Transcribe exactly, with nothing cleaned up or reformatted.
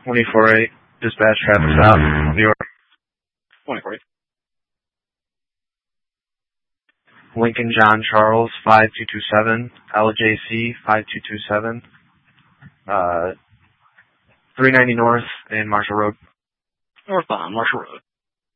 twenty-four eight, dispatch traffic stop, New York. twenty-four eight. Lincoln John Charles, five two two seven, L J C, five two two seven, uh, three ninety North and Marshall Road. Northbound, Marshall Road.